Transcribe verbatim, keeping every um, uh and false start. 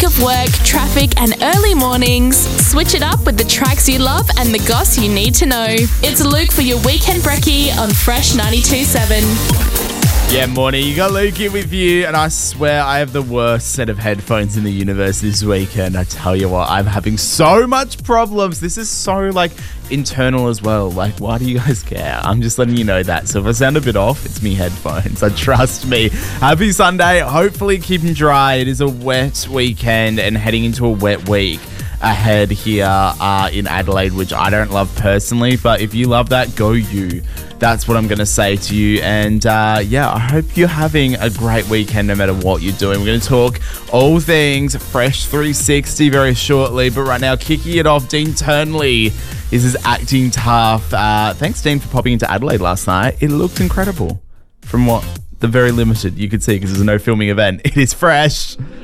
week of work, traffic and early mornings, switch it up with the tracks you love and the goss you need to know. It's Luke for your Weekend Brekkie on Fresh ninety-two point seven. Yeah, morning. You got Luke here with you, and I swear I have the worst set of headphones in the universe this weekend. I tell you what, I'm having so much problems. This is so, like, internal as well. Like, why do you guys care? I'm just letting you know that. So if I sound a bit off, it's me headphones. So trust me. Happy Sunday. Hopefully keeping dry. It is a wet weekend and heading into a wet week ahead here uh, in Adelaide, which I don't love personally, but if you love that, go you. That's what I'm going to say to you. And uh, yeah, I hope you're having a great weekend no matter what you're doing. We're going to talk all things Fresh three sixty very shortly, but right now, kicking it off, Dean Turnley is his Acting Tough. Uh, thanks, Dean, for popping into Adelaide last night. It looked incredible from what the very limited you could see because there's no filming event. It is Fresh.